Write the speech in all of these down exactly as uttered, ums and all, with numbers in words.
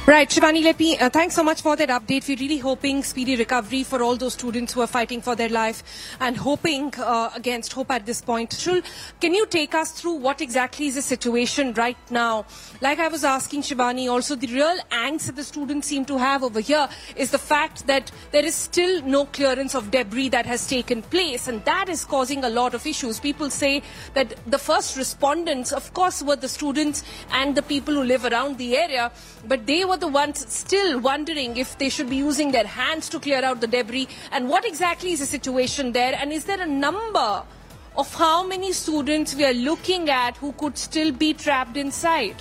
Right, Shivani Lepi, uh, thanks so much for that update. We're really hoping speedy recovery for all those students who are fighting for their life and hoping uh, against hope at this point. Shul, can you take us through what exactly is the situation right now? Like I was asking Shivani, also the real angst that the students seem to have over here is the fact that there is still no clearance of debris that has taken place, and that is causing a lot of issues. People say that the first respondents, of course, were the students and the people who live around the area, but they were the ones still wondering if they should be using their hands to clear out the debris. And what exactly is the situation there? And is there a number of how many students we are looking at who could still be trapped inside?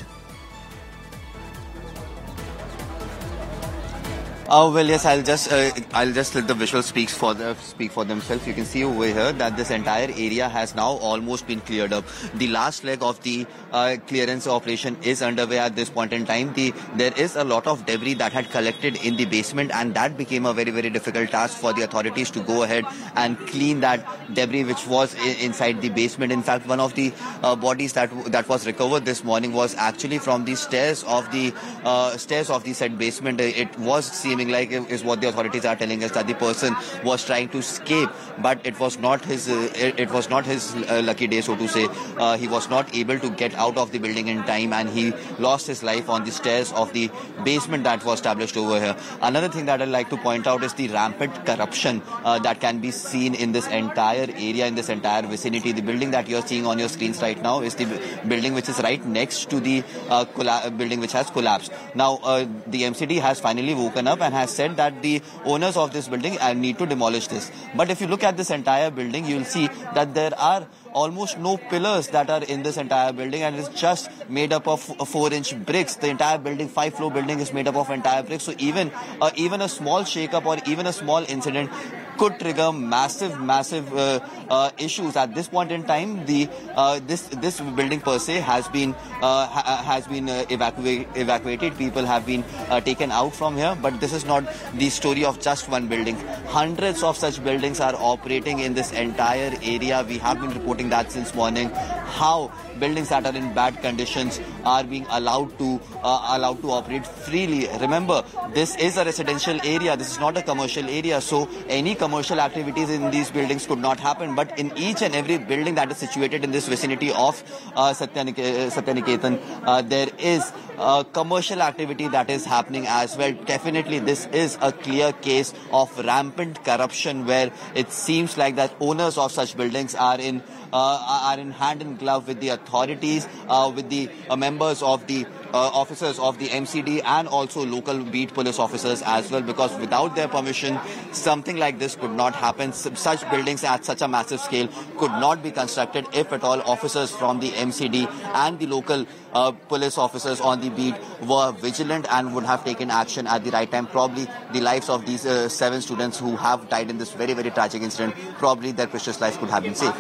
Oh well, yes. I'll just uh, I'll just let the visuals speak for the speak for themselves. You can see over here that this entire area has now almost been cleared up. The last leg of the uh, clearance operation is underway at this point in time. The there is a lot of debris that had collected in the basement, and that became a very very difficult task for the authorities to go ahead and clean that debris which was in, inside the basement. In fact, one of the uh, bodies that that was recovered this morning was actually from the stairs of the uh, stairs of the said basement. It was seeming like is what the authorities are telling us, that the person was trying to escape, but it was not his uh, it, it was not his uh, lucky day, so to say. Uh, he was not able to get out of the building in time, and he lost his life on the stairs of the basement that was established over here. Another thing that I'd like to point out is the rampant corruption uh, that can be seen in this entire area, in this entire vicinity. The building that you're seeing on your screens right now is the building which is right next to the uh, building which has collapsed. Now uh, the M C D has finally woken up and has said that the owners of this building uh, need to demolish this. But if you look at this entire building, you will see that there are almost no pillars that are in this entire building, and it's just made up of four inch bricks. The entire building, five floor building, is made up of entire bricks. So even uh, even a small shake-up or even a small incident could trigger massive, massive uh, uh, issues. At this point in time, the uh, this this building per se has been uh, ha has been uh, evacuated. Evacuated. People have been uh, taken out from here. But this is not the story of just one building. Hundreds of such buildings are operating in this entire area. We have been reporting that since morning. How buildings that are in bad conditions are being allowed to uh, allowed to operate freely. Remember, this is a residential area. This is not a commercial area. So any commercial activities in these buildings could not happen. But in each and every building that is situated in this vicinity of uh, Satyaniketan, uh, there is uh, commercial activity that is happening as well. Definitely, this is a clear case of rampant corruption, where it seems like that owners of such buildings are in uh, are in hand in glove with the authorities, uh, with the uh, members of the uh, officers of the M C D, and also local beat police officers as well, because without their permission, something like this could not happen. Such buildings at such a massive scale could not be constructed if at all officers from the M C D and the local uh, police officers on the beat were vigilant and would have taken action at the right time. Probably the lives of these uh, seven students who have died in this very, very tragic incident, probably their precious lives could have been saved.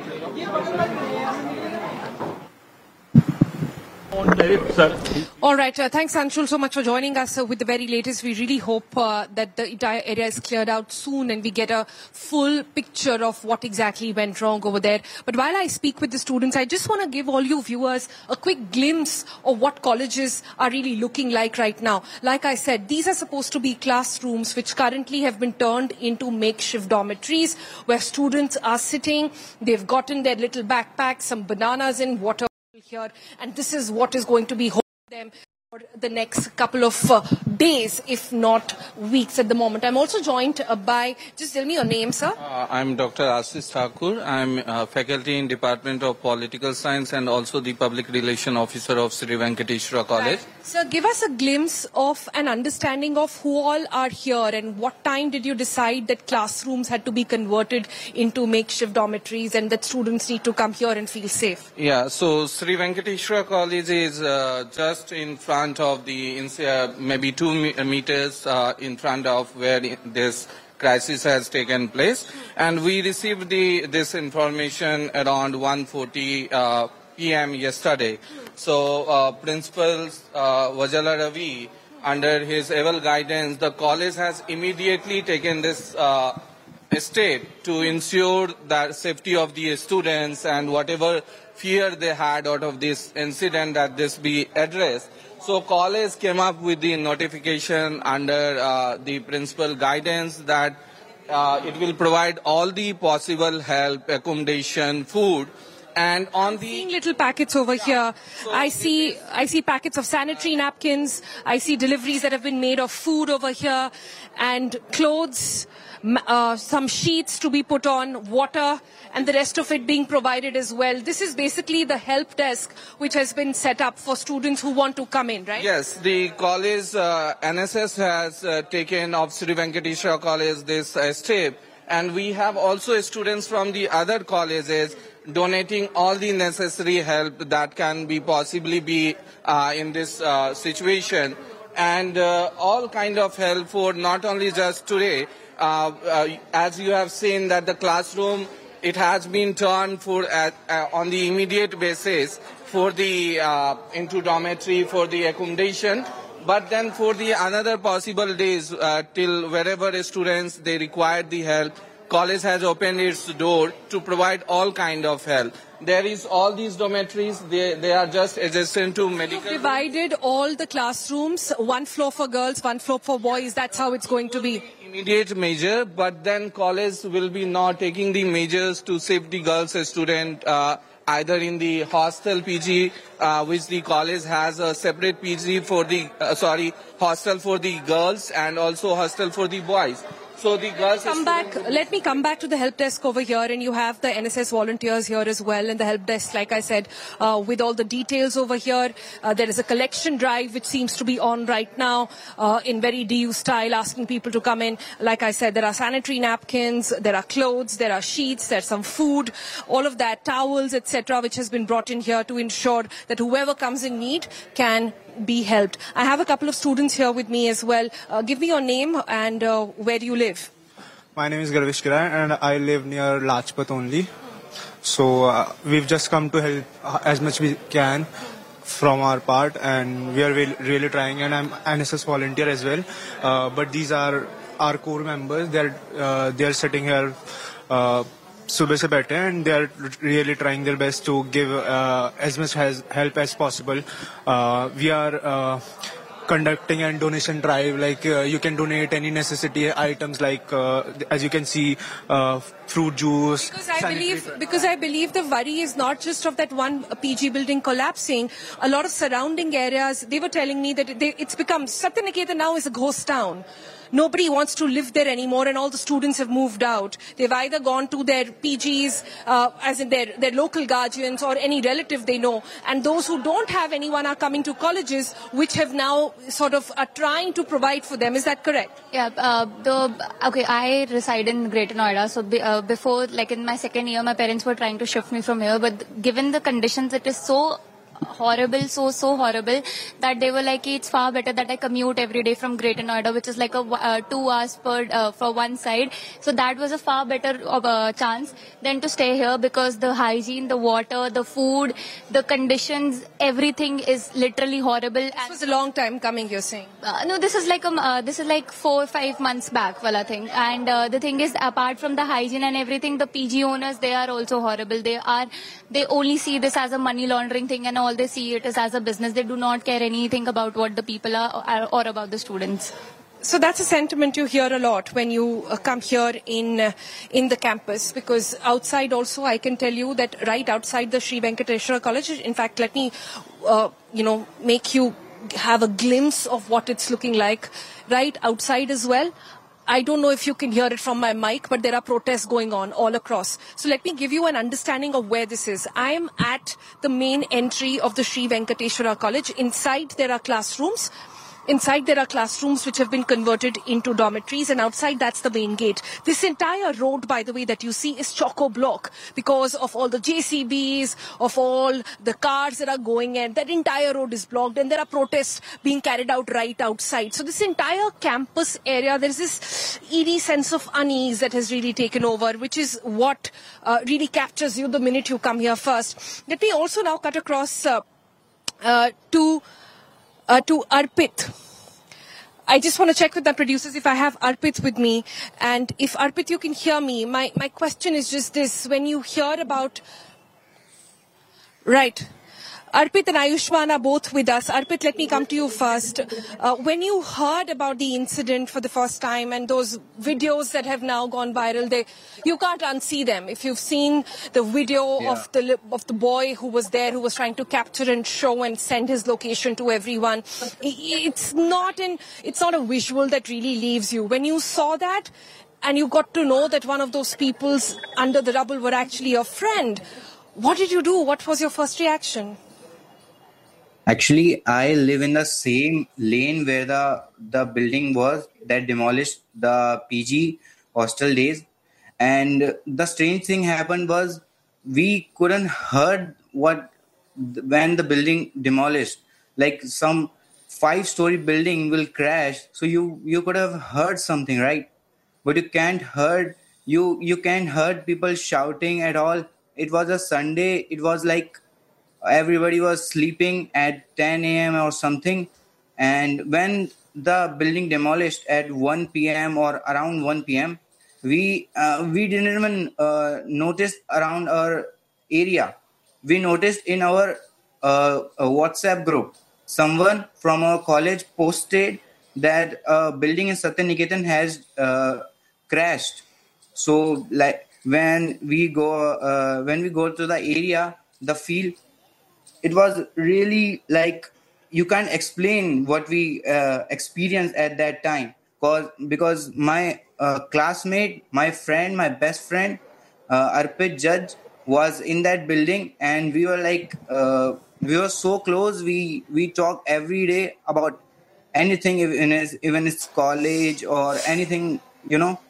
All right. Uh, thanks, Anshul, so much for joining us uh, with the very latest. We really hope uh, that the entire area is cleared out soon and we get a full picture of what exactly went wrong over there. But while I speak with the students, I just want to give all you viewers a quick glimpse of what colleges are really looking like right now. Like I said, these are supposed to be classrooms which currently have been turned into makeshift dormitories where students are sitting. They've gotten their little backpacks, some bananas in water here, and this is what is going to be holding them for the next couple of uh, days, if not weeks at the moment. I'm also joined uh, by, just tell me your name, sir. Uh, I'm Doctor Ashish Thakur. I'm uh, faculty in Department of Political Science and also the Public Relation Officer of Sri Venkateshwara College. Right. Sir, give us a glimpse of an understanding of who all are here and what time did you decide that classrooms had to be converted into makeshift dormitories and that students need to come here and feel safe? Yeah, so Sri Venkateshwara College is uh, just in front of the, uh, maybe two meters uh, in front of where this crisis has taken place. And we received the, this information around one forty uh, p m yesterday. So uh, Principal uh, Vajala Ravi, under his able guidance, the college has immediately taken this uh, step to ensure the safety of the students and whatever fear they had out of this incident, that this be addressed. So college came up with the notification under uh, the principal guidance that uh, it will provide all the possible help, accommodation, food. And on I'm the seeing little packets over here. I see, I see packets of sanitary napkins. I see deliveries that have been made of food over here, and clothes, m- uh, some sheets to be put on, water, and the rest of it being provided as well. This is basically the help desk which has been set up for students who want to come in, right? Yes, the college uh, N S S has uh, taken of Sri Venkateshwara College this uh, step, and we have also students from the other colleges donating all the necessary help that can be possibly be uh, in this uh, situation, and uh, all kind of help for not only just today. Uh, uh, as you have seen that the classroom, it has been turned for uh, uh, on the immediate basis for the uh, into dormitory for the accommodation. But then for the another possible days uh, till wherever students they require the help, college has opened its door to provide all kind of help. There is all these dormitories, they, they are just adjacent to medical. You've divided all the classrooms, one floor for girls, one floor for boys. That's how it's going to be. Immediate measure, but then college will be not taking the measures to save the girls student uh, either in the hostel P G, uh, which the college has a separate P G for the, uh, sorry, hostel for the girls and also hostel for the boys. So the girls Come back. Let me come back to the help desk over here, and you have the N S S volunteers here as well, and the help desk, like I said, uh, with all the details over here. Uh, there is a collection drive which seems to be on right now uh, in very D U style, asking people to come in. Like I said, there are sanitary napkins, there are clothes, there are sheets, there's some food, all of that, towels, et cetera, which has been brought in here to ensure that whoever comes in need can be helped. I have a couple of students here with me as well. Uh, give me your name and uh, where do you live? My name is Garvish Kiran and I live near Lajpat only. So uh, we've just come to help uh, as much we can from our part, and we are really, really trying, and I'm N S S volunteer as well. Uh, but these are our core members. They're uh, they're sitting here uh, सुबह से बैठे हैं, and they are really trying their best to give uh, as much as help as possible. Uh, we are uh, conducting a donation drive, like uh, you can donate any necessity items, like uh, as you can see, uh, fruit juice. Because I believe, because I believe the worry is not just of that one P G building collapsing. A lot of surrounding areas, they were telling me that they, it's become, Satyaniketan now is a ghost town. Nobody wants to live there anymore, and all the students have moved out. They've either gone to their P Gs, uh, as in their, their local guardians or any relative they know. And those who don't have anyone are coming to colleges, which have now sort of are trying to provide for them. Is that correct? Yeah. Uh, the okay. I reside in Greater Noida, so be, uh, before, like in my second year, my parents were trying to shift me from here. But given the conditions, it is so horrible, so, so horrible that they were like, it's far better that I commute every day from Greater Noida, which is like a uh, two hours per uh, for one side. So that was a far better uh, chance than to stay here, because the hygiene, the water, the food, the conditions, everything is literally horrible. This was a long time coming, you're saying? Uh, no, this is like um, uh, this is like four or five months back, wala thing. And uh, the thing is, apart from the hygiene and everything, the P G owners, they are also horrible. They are, they only see this as a money laundering thing, and all they see it is as a business. They do not care anything about what the people are or about the students. So that's a sentiment you hear a lot when you uh, come here in uh, in the campus, because outside also I can tell you that right outside the Sri Venkateshwara College, in fact, let me uh, you know make you have a glimpse of what it's looking like right outside as well. I don't know if you can hear it from my mic, but there are protests going on all across. So let me give you an understanding of where this is. I am at the main entry of the Sri Venkateshwara College. Inside there are classrooms. Inside there are classrooms which have been converted into dormitories, and outside that's the main gate. This entire road, by the way, that you see is choco-block because of all the J C Bs, of all the cars that are going in. That entire road is blocked, and there are protests being carried out right outside. So this entire campus area, there's this eerie sense of unease that has really taken over, which is what uh, really captures you the minute you come here first. Let me also now cut across uh, uh, to... Uh, to Arpit. I just want to check with the producers if I have Arpit with me. And if Arpit, you can hear me. My, my question is just this. When you hear about... Right. Arpit and Ayushman are both with us. Arpit, let me come to you first. Uh, when you heard about the incident for the first time and those videos that have now gone viral, they, you can't unsee them. If you've seen the video yeah. of the of the boy who was there, who was trying to capture and show and send his location to everyone, it's not an, it's not a visual that really leaves you. When you saw that and you got to know that one of those people's under the rubble were actually your friend, what did you do? What was your first reaction? Actually, I live in the same lane where the, the building was that demolished the P G hostel days. And the strange thing happened was we couldn't heard what when the building demolished. Like some five-story building will crash. So you, you could have heard something, right? But you can't heard you you can't heard people shouting at all. It was a Sunday. It was like everybody was sleeping at ten a.m. or something. And when the building demolished at one p.m. or around one p.m., we uh, we didn't even uh, notice around our area. We noticed in our uh, WhatsApp group, someone from our college posted that a building in Satyaniketan has uh, crashed. So like when we go uh, when we go to the area, the field, it was really like you can't explain what we uh, experienced at that time. Cause, because my uh, classmate, my friend, my best friend, uh, Arpit Judge, was in that building, and we were like, uh, we were so close. We we talk every day about anything, even it's, even it's college or anything, you know.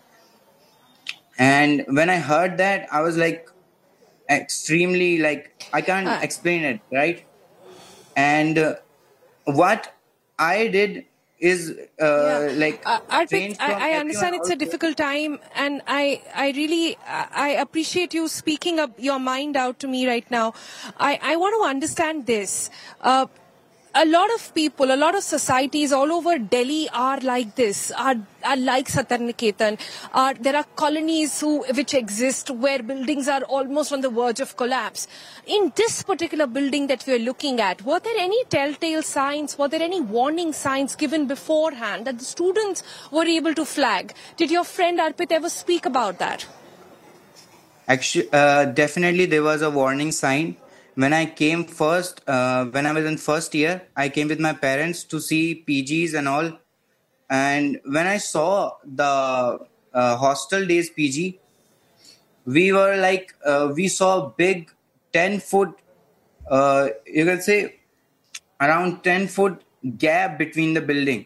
And when I heard that, I was like, extremely like I can't uh, explain it, right? And uh, what I did is uh, yeah. like uh, Arpit, I, I understand it's a difficult time, and I I really I appreciate you speaking up your mind out to me right now. I I want to understand this. Uh, A lot of people, a lot of societies all over Delhi are like this, are, are like Satyaniketan. Are, there are colonies who, which exist where buildings are almost on the verge of collapse. In this particular building that we are looking at, were there any telltale signs, were there any warning signs given beforehand that the students were able to flag? Did your friend Arpit ever speak about that? Actually, uh, definitely there was a warning sign. When I came first, uh, when I was in first year, I came with my parents to see P Gs and all. And when I saw the uh, hostel days P G, we were like, uh, we saw big ten foot, uh, you can say around ten foot gap between the building.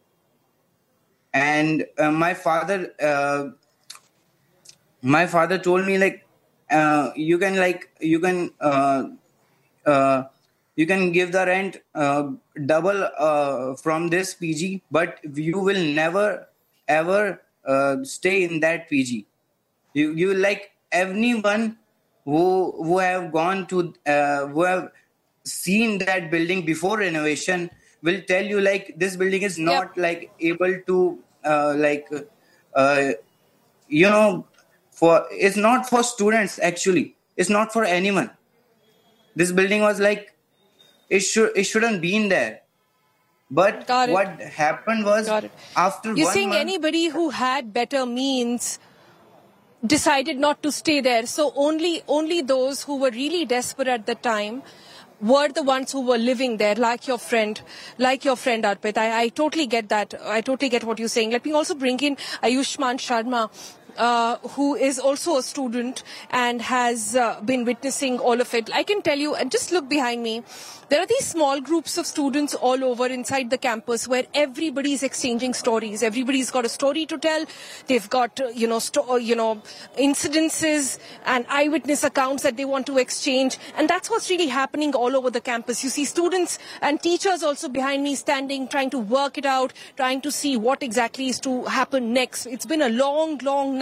And uh, my father, uh, my father told me like, Uh, you can like you can uh, uh, you can give the rent uh, double uh, from this P G, but you will never ever uh, stay in that P G. You you like anyone who who have gone to uh, who have seen that building before renovation will tell you like this building is not yep. like able to uh, like uh, you know. For it's not for students, actually. It's not for anyone. This building was like, it should it shouldn't been there. But what happened was after You're one saying month, anybody who had better means decided not to stay there. So only only those who were really desperate at the time were the ones who were living there, like your friend, like your friend Arpit. I, I totally get that. I totally get what you're saying. Let me also bring in Ayushman Sharma, Uh, who is also a student and has uh, been witnessing all of it. I can tell you, and just look behind me, there are these small groups of students all over inside the campus where everybody is exchanging stories. Everybody's got a story to tell. They've got, uh, you know, sto- you know, incidences and eyewitness accounts that they want to exchange. And that's what's really happening all over the campus. You see students and teachers also behind me standing, trying to work it out, trying to see what exactly is to happen next. It's been a long, long night.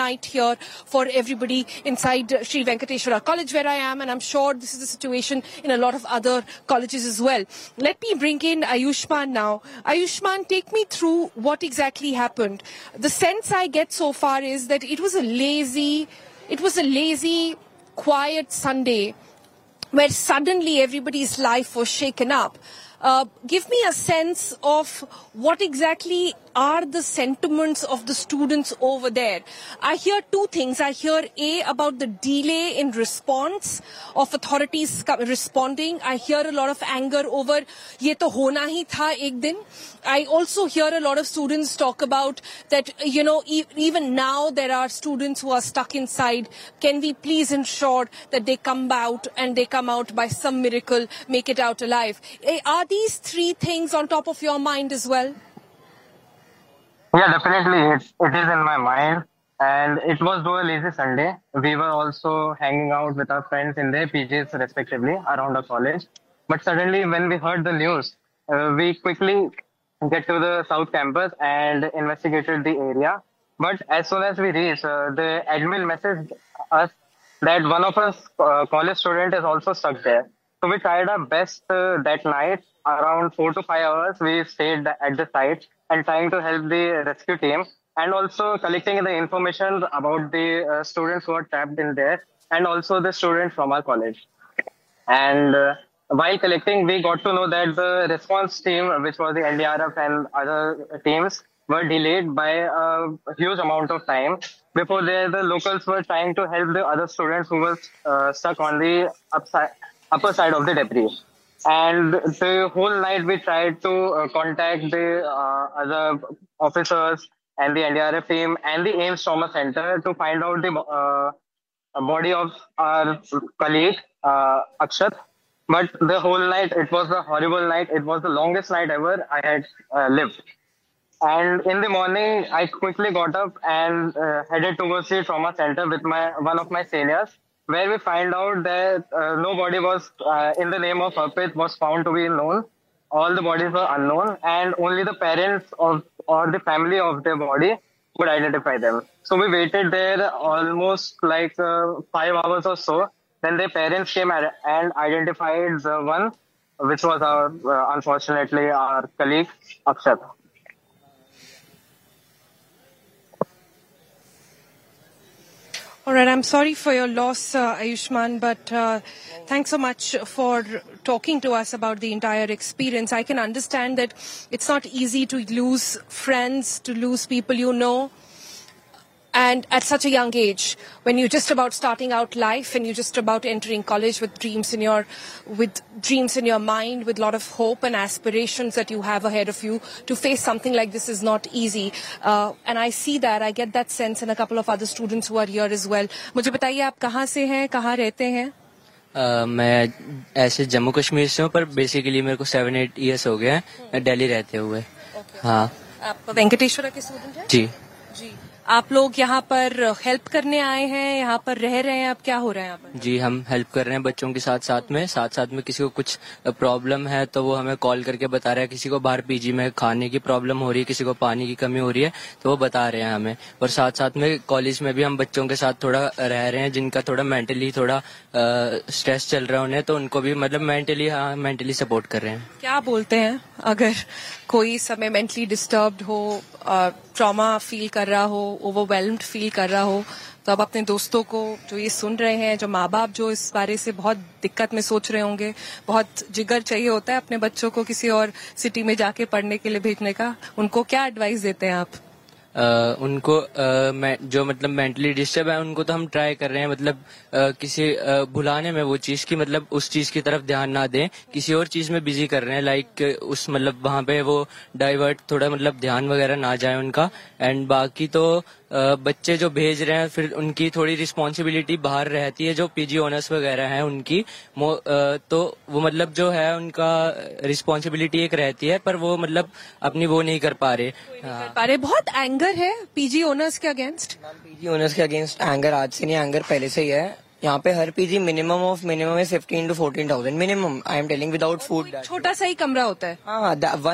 night here for everybody inside Sri Venkateshwara College where I am, and I'm sure this is the situation in a lot of other colleges as well. Let me bring in Ayushman now. Ayushman, take me through what exactly happened. The sense I get so far is that it was a lazy, it was a lazy, quiet Sunday where suddenly everybody's life was shaken up. Uh, give me a sense of what exactly are the sentiments of the students over there. I hear two things. I hear A, about the delay in response of authorities responding. I hear a lot of anger over ye to hona hi tha ek din. I also hear a lot of students talk about that, you know, e- even now there are students who are stuck inside. Can we please ensure that they come out and they come out by some miracle, make it out alive? Eh, Are these three things on top of your mind as well? Yeah, definitely. It, it is in my mind. And it was though a lazy Sunday. We were also hanging out with our friends in their P Js respectively around the college. But suddenly when we heard the news, uh, we quickly get to the South Campus and investigated the area. But as soon as we reached, uh, the admin messaged us that one of us uh, college student is also stuck there. So we tried our best uh, that night. Around four to five hours, we stayed at the site and trying to help the rescue team and also collecting the information about the uh, students who are trapped in there and also the students from our college. And uh, while collecting, we got to know that the response team, which was the N D R F and other teams, were delayed by a huge amount of time. Before there, the locals were trying to help the other students who were uh, stuck on the upside, upper side of the debris. And the whole night we tried to uh, contact the uh, other officers and the N D R F team and the AIIMS Trauma Center to find out the uh, body of our colleague, uh, Akshat. But the whole night, it was a horrible night. It was the longest night ever I had uh, lived. And in the morning, I quickly got up and uh, headed towards the trauma center with my one of my seniors, where we find out that uh, nobody was uh, in the name of Arpit was found to be known. All the bodies were unknown, and only the parents of or the family of their body could identify them. So we waited there almost like uh, five hours or so. Then their parents came and identified the one, which was our uh, unfortunately our colleague Akshat. All right, I'm sorry for your loss, uh, Ayushman, but uh, thanks so much for talking to us about the entire experience. I can understand that it's not easy to lose friends, to lose people you know, and at such a young age, when you're just about starting out life and you're just about entering college with dreams in your, with dreams in your mind, with a lot of hope and aspirations that you have ahead of you, to face something like this is not easy. Uh, and I see that, I get that sense in a couple of other students who are here as well. मुझे बताइए आप कहाँ से हैं, कहाँ रहते हैं? Uh, मैं ऐसे जम्मू कश्मीर से हूँ, पर बेसिकली मेरे को सेवन एट ईयर्स हो गए हैं दिल्ली रहते हुए. हाँ. आप वेंकटेश्वरा के स्टूडेंट हैं? जी. जी. आप लोग यहाँ पर हेल्प करने आए हैं, यहाँ पर रह रहे हैं, अब क्या हो रहा है यहाँ पर? जी, हम हेल्प कर रहे हैं बच्चों के साथ साथ में साथ साथ में किसी को कुछ प्रॉब्लम है तो वो हमें कॉल करके बता रहा है. किसी को बाहर पीजी में खाने की प्रॉब्लम हो रही है, किसी को पानी की कमी हो रही है, तो वो बता रहे हैं हमें. और साथ साथ में कॉलेज में भी हम बच्चों के साथ थोड़ा रह रहे हैं जिनका थोड़ा मेंटली थोड़ा स्ट्रेस चल रहा है उन्हें, तो उनको भी मतलब मेंटली हाँ मेंटली सपोर्ट कर रहे हैं. क्या बोलते हैं अगर कोई समय मेंटली डिस्टर्ब्ड हो, ट्रॉमा फील कर रहा हो, ओवरवेल्म्ड फील कर रहा हो, तो अब अपने दोस्तों को जो ये सुन रहे हैं, जो माँ बाप जो इस बारे से बहुत दिक्कत में सोच रहे होंगे, बहुत जिगर चाहिए होता है अपने बच्चों को किसी और सिटी में जाके पढ़ने के लिए भेजने का, उनको क्या एडवाइस देते हैं आप? Uh, उनको uh, जो मतलब मेंटली डिस्टर्ब है उनको तो हम ट्राई कर रहे हैं मतलब uh, किसी uh, भुलाने में वो चीज की मतलब उस चीज की तरफ ध्यान ना दें, किसी और चीज में बिजी कर रहे हैं, लाइक उस मतलब वहाँ पे वो डाइवर्ट थोड़ा मतलब ध्यान वगैरह ना जाए उनका. एंड बाकी तो uh, बच्चे जो भेज रहे हैं फिर उनकी थोड़ी रिस्पॉन्सिबिलिटी बाहर रहती है, जो पीजी ऑनर्स वगैरह हैं उनकी uh, तो वो मतलब जो है उनका रिस्पॉन्सिबिलिटी एक रहती है, पर वो मतलब अपनी वो नहीं कर पा रहे. कर पा रहे बहुत एंगर है पीजी ओनर्स के अगेंस्ट. पीजी ओनर्स के अगेंस्ट एंगर आज से नहीं, एंगर पहले से ही है. यहाँ पे हर पीजी मिनिमम ऑफ मिनिमम है fifteen to fourteen thousand minimum. I am telling without food. छोटा सा ही कमरा होता है. हाँ,